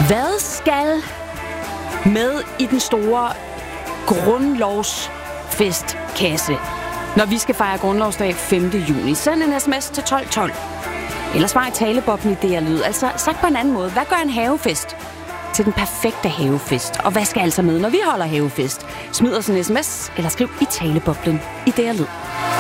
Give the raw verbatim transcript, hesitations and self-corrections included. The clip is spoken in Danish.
Hvad skal med i den store grundlovsfestkasse, når vi skal fejre grundlovsdag femte juni? Send en sms til tolv tolv. Eller svar i taleboblen i det her lyd. Altså sagt på en anden måde. Hvad gør en havefest til den perfekte havefest? Og hvad skal altså med, når vi holder havefest? Smid os en sms, eller skriv i taleboblen i det her lyd.